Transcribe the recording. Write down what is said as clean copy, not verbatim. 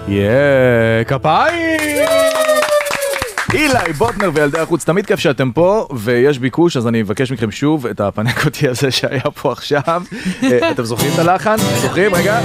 כפיים! אילי בוטנר וילדי החוץ, תמיד כיף שאתם פה ויש ביקוש, אז אני מבקש מכם שוב את הפנקותי הזה שהיה פה עכשיו. אתם זוכרים את הלחן? זוכרים? רגע.